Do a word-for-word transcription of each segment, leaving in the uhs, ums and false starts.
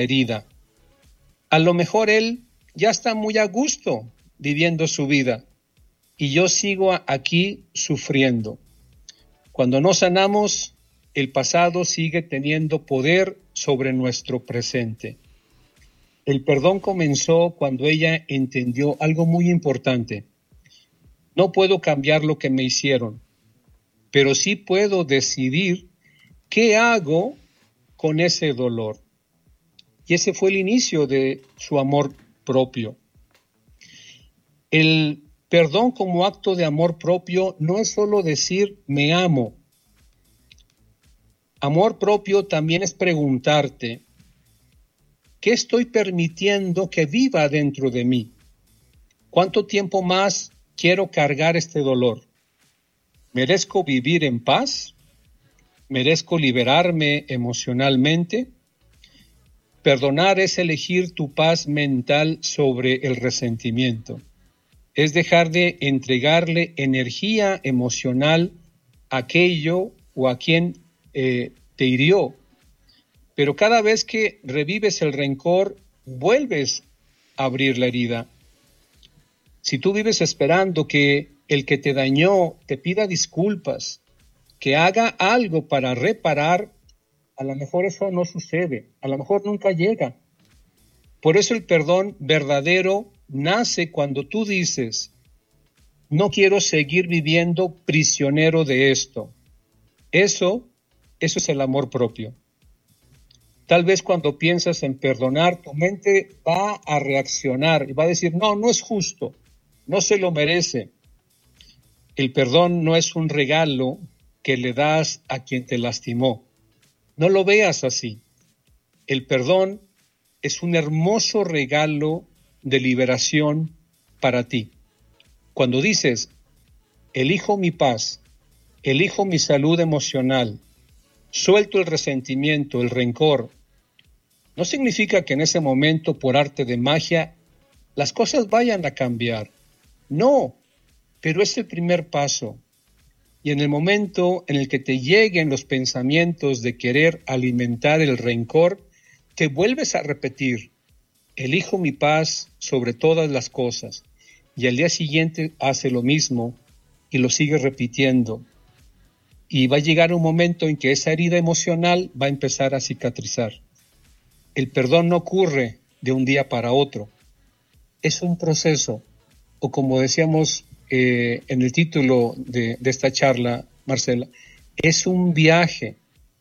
herida. A lo mejor él ya está muy a gusto viviendo su vida y yo sigo aquí sufriendo. Cuando no sanamos, el pasado sigue teniendo poder sobre nuestro presente. El perdón comenzó cuando ella entendió algo muy importante. No puedo cambiar lo que me hicieron, pero sí puedo decidir qué hago con ese dolor. Y ese fue el inicio de su amor propio. El perdón como acto de amor propio no es solo decir me amo. Amor propio también es preguntarte, ¿qué estoy permitiendo que viva dentro de mí? ¿Cuánto tiempo más quiero cargar este dolor? ¿Merezco vivir en paz? ¿Merezco liberarme emocionalmente? Perdonar es elegir tu paz mental sobre el resentimiento. Es dejar de entregarle energía emocional a aquello o a quien eh, te hirió. Pero cada vez que revives el rencor, vuelves a abrir la herida. Si tú vives esperando que el que te dañó te pida disculpas, que haga algo para reparar, a lo mejor eso no sucede, a lo mejor nunca llega. Por eso el perdón verdadero nace cuando tú dices, no quiero seguir viviendo prisionero de esto. Eso, eso es el amor propio. Tal vez cuando piensas en perdonar, tu mente va a reaccionar y va a decir, no, no es justo, no se lo merece. El perdón no es un regalo que le das a quien te lastimó. No lo veas así. El perdón es un hermoso regalo de liberación para ti. Cuando dices, elijo mi paz, elijo mi salud emocional, suelto el resentimiento, el rencor, no significa que en ese momento, por arte de magia, las cosas vayan a cambiar. No, pero es el primer paso. Y en el momento en el que te lleguen los pensamientos de querer alimentar el rencor, te vuelves a repetir, elijo mi paz sobre todas las cosas. Y al día siguiente hace lo mismo y lo sigue repitiendo. Y va a llegar un momento en que esa herida emocional va a empezar a cicatrizar. El perdón no ocurre de un día para otro. Es un proceso, o como decíamos eh, en el título de, de esta charla, Marcela, es un viaje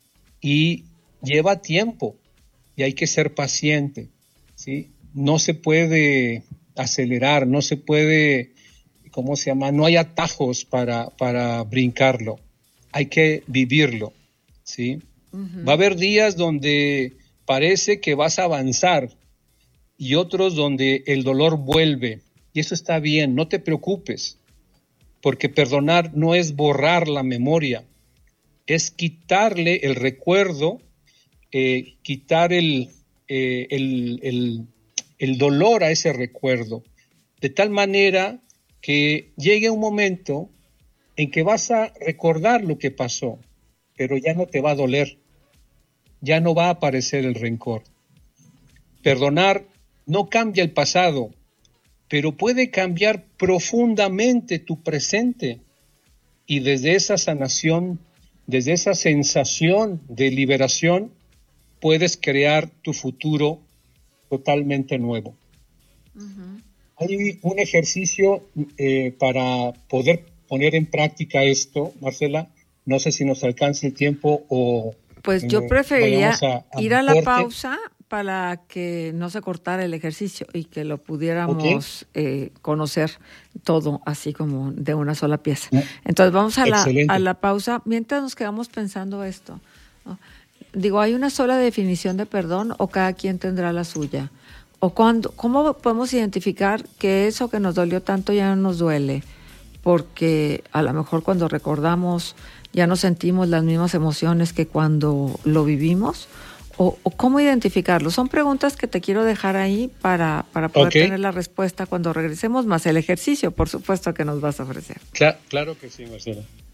y lleva tiempo y hay que ser paciente, ¿sí? No se puede acelerar, no se puede, ¿cómo se llama? No hay atajos para, para brincarlo, hay que vivirlo, ¿sí? Uh-huh. Va a haber días donde parece que vas a avanzar y otros donde el dolor vuelve. Y eso está bien, no te preocupes, porque perdonar no es borrar la memoria, es quitarle el recuerdo, eh, quitar el, eh, el, el, el dolor a ese recuerdo, de tal manera que llegue un momento en que vas a recordar lo que pasó, pero ya no te va a doler. Ya no va a aparecer el rencor. Perdonar no cambia el pasado, pero puede cambiar profundamente tu presente. Y desde esa sanación, desde esa sensación de liberación, puedes crear tu futuro totalmente nuevo. Uh-huh. Hay un ejercicio eh, para poder poner en práctica esto, Marcela. No sé si nos alcanza el tiempo o... Pues yo preferiría a, a ir a la corte. pausa para que no se cortara el ejercicio y que lo pudiéramos okay. eh, conocer todo así como de una sola pieza. Entonces vamos a la, a la pausa mientras nos quedamos pensando esto, ¿no? Digo, ¿hay una sola definición de perdón o cada quien tendrá la suya? ¿O cuándo, cómo podemos identificar que eso que nos dolió tanto ya no nos duele? Porque a lo mejor cuando recordamos ya no sentimos las mismas emociones que cuando lo vivimos, o, o cómo identificarlo. Son preguntas que te quiero dejar ahí para, para poder okay. tener la respuesta cuando regresemos, más el ejercicio, por supuesto, que nos vas a ofrecer. Claro, claro que sí, Marcela.